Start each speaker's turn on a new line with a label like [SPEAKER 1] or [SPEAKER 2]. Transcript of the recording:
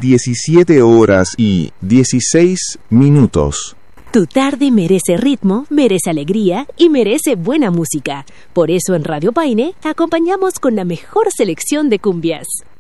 [SPEAKER 1] 17 horas y 16 minutos.
[SPEAKER 2] Tu tarde merece ritmo, merece alegría y merece buena música. Por eso en Radio Paine te acompañamos con la mejor selección de cumbias.